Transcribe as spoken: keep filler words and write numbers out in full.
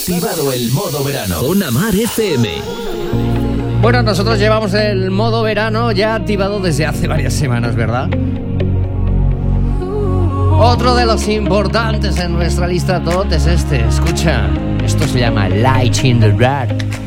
activado el modo verano. Zona Mar F M. Bueno, nosotros llevamos el modo verano ya activado desde hace varias semanas, ¿verdad? Otro de los importantes en nuestra lista top es este. Escucha, esto se llama Light in the Dark.